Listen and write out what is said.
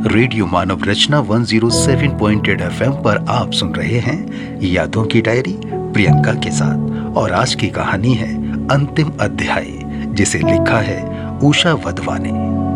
Radio मानव रचना 107.8 FM पर आप सुन रहे हैं यादों की डायरी प्रियंका के साथ। और आज की कहानी है अंतिम अध्याय, जिसे लिखा है उषा वधवा ने।